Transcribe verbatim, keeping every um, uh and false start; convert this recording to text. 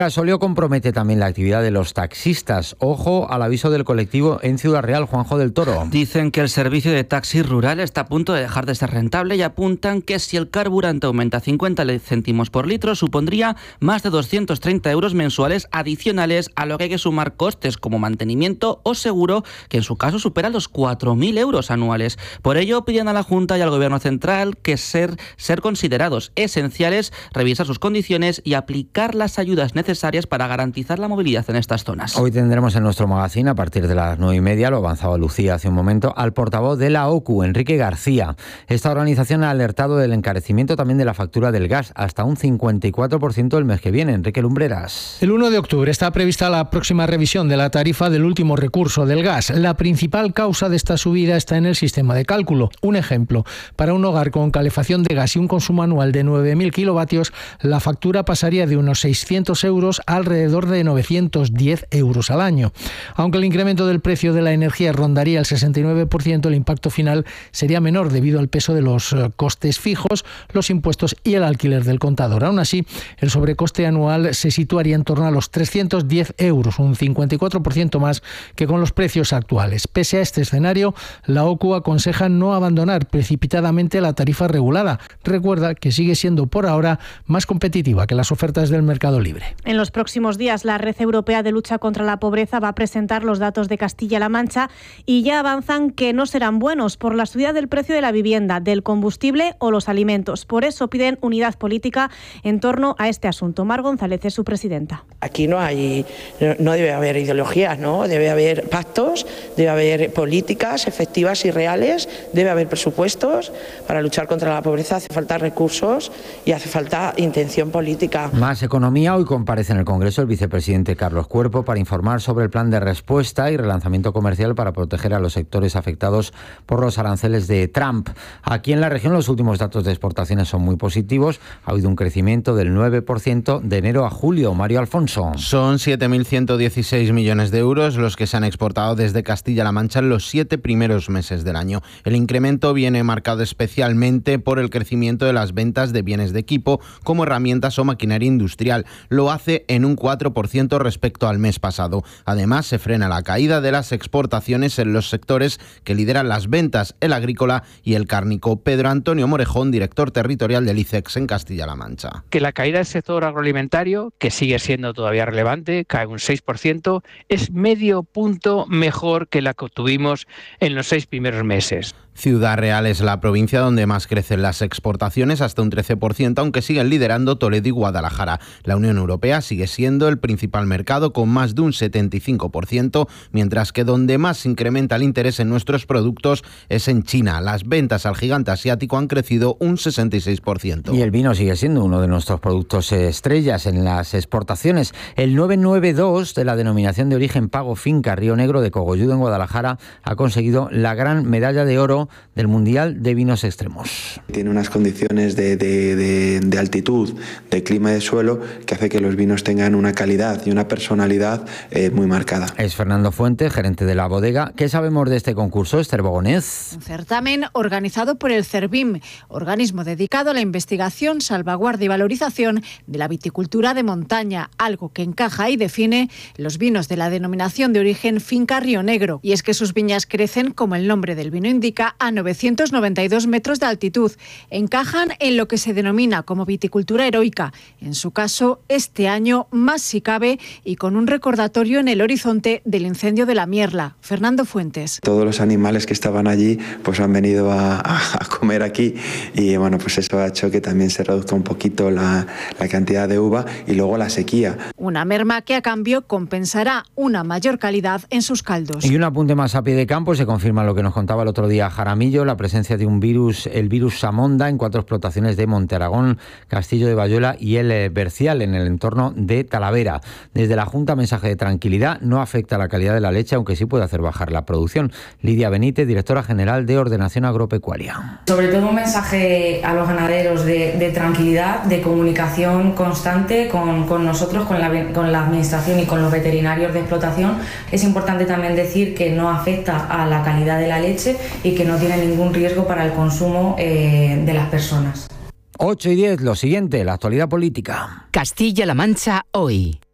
Gasóleo compromete también la actividad de los taxistas. Ojo al aviso del colectivo en Ciudad Real, Juanjo del Toro. Dicen que el servicio de taxi rural está a punto de dejar de ser rentable y apuntan que si el carburante aumenta cincuenta céntimos por litro supondría más de doscientos treinta euros mensuales adicionales, a lo que hay que sumar costes como mantenimiento o seguro, que en su caso supera los cuatro mil euros anuales. Por ello piden a la Junta y al Gobierno central que ser, ser considerados esenciales, revisar sus condiciones y aplicar las ayudas necesarias necesarias para garantizar la movilidad en estas zonas. Hoy tendremos en nuestro magazine, a partir de las nueve y media, lo avanzaba Lucía hace un momento, al portavoz de la O C U, Enrique García. Esta organización ha alertado del encarecimiento también de la factura del gas, hasta un cincuenta y cuatro por ciento el mes que viene. Enrique Lumbreras. El uno de octubre está prevista la próxima revisión de la tarifa del último recurso del gas. La principal causa de esta subida está en el sistema de cálculo. Un ejemplo, para un hogar con calefacción de gas y un consumo anual de nueve mil kilovatios, la factura pasaría de unos seiscientos euros a alrededor de novecientos diez euros al año. Aunque el incremento del precio de la energía rondaría el sesenta y nueve por ciento, el impacto final sería menor debido al peso de los costes fijos, los impuestos y el alquiler del contador. Aún así, el sobrecoste anual se situaría en torno a los trescientos diez euros, un cincuenta y cuatro por ciento más que con los precios actuales. Pese a este escenario, la O C U aconseja no abandonar precipitadamente la tarifa regulada. Recuerda que sigue siendo por ahora más competitiva que las ofertas del mercado libre. En los próximos días, la Red Europea de Lucha contra la Pobreza va a presentar los datos de Castilla-La Mancha y ya avanzan que no serán buenos por la subida del precio de la vivienda, del combustible o los alimentos. Por eso piden unidad política en torno a este asunto. Mar González es su presidenta. Aquí no hay, no debe haber ideologías, ¿no? Debe haber pactos, debe haber políticas efectivas y reales, debe haber presupuestos. Para luchar contra la pobreza hace falta recursos y hace falta intención política. Más economía. Hoy comparece en el Congreso el vicepresidente Carlos Cuerpo para informar sobre el plan de respuesta y relanzamiento comercial para proteger a los sectores afectados por los aranceles de Trump. Aquí en la región los últimos datos de exportaciones son muy positivos. Ha habido un crecimiento del nueve por ciento de enero a julio. Mario Alfonso. Son siete mil ciento dieciséis millones de euros los que se han exportado desde Castilla-La Mancha en los siete primeros meses del año. El incremento viene marcado especialmente por el crecimiento de las ventas de bienes de equipo como herramientas o maquinaria industrial. Lo hace en un cuatro por ciento respecto al mes pasado. Además, se frena la caída de las exportaciones en los sectores que lideran las ventas, el agrícola y el cárnico. Pedro Antonio Morejón, director territorial del I C E X en Castilla-La Mancha. Que la caída del sector agroalimentario, que sigue siendo todavía relevante, cae un seis por ciento, es medio punto mejor que la que obtuvimos en los seis primeros meses. Ciudad Real es la provincia donde más crecen las exportaciones, hasta un trece por ciento, aunque siguen liderando Toledo y Guadalajara. La Unión Europea sigue siendo el principal mercado con más de un setenta y cinco por ciento, mientras que donde más incrementa el interés en nuestros productos es en China. Las ventas al gigante asiático han crecido un sesenta y seis por ciento. Y el vino sigue siendo uno de nuestros productos estrellas en las exportaciones. El novecientos noventa y dos de la denominación de origen Pago Finca Río Negro de Cogolludo en Guadalajara ha conseguido la gran medalla de oro del Mundial de Vinos Extremos. Tiene unas condiciones de, de, de, de altitud, de clima y de suelo que hace que los vinos tengan una calidad y una personalidad eh, muy marcada. Es Fernando Fuente, gerente de la bodega. ¿Qué sabemos de este concurso, Esther Bogonés? Un certamen organizado por el CERVIM, organismo dedicado a la investigación, salvaguardia y valorización de la viticultura de montaña, algo que encaja y define los vinos de la denominación de origen Finca Río Negro. Y es que sus viñas crecen, como el nombre del vino indica, a novecientos noventa y dos metros de altitud. Encajan en lo que se denomina como viticultura heroica. En su caso, este año más si cabe y con un recordatorio en el horizonte del incendio de la Mierla. Fernando Fuentes. Todos los animales que estaban allí pues han venido a, a, a comer aquí y bueno, pues eso ha hecho que también se reduzca un poquito la, la cantidad de uva y luego la sequía. Una merma que a cambio compensará una mayor calidad en sus caldos. Y un apunte más a pie de campo, se confirma lo que nos contaba el otro día Jaramillo, la presencia de un virus, el virus Samonda, en cuatro explotaciones de Monte Aragón, Castillo de Bayuela y el Bercial, en el entorno de Talavera. Desde la Junta, mensaje de tranquilidad, no afecta a la calidad de la leche, aunque sí puede hacer bajar la producción. Lidia Benítez, directora general de Ordenación Agropecuaria. Sobre todo un mensaje a los ganaderos de, de tranquilidad, de comunicación constante con, con nosotros, con la, con la administración y con los veterinarios de explotación. Es importante también decir que no afecta a la calidad de la leche y que no tiene ningún riesgo para el consumo eh, de las personas. ocho y diez, lo siguiente, la actualidad política. Castilla-La Mancha hoy.